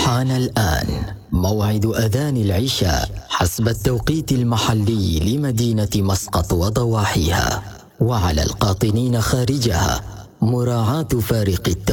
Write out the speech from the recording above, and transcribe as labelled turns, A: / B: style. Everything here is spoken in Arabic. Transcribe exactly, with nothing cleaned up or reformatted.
A: حان الآن موعد أذان العشاء حسب التوقيت المحلي لمدينة مسقط وضواحيها، وعلى القاطنين خارجها مراعاة فارق التوقيت.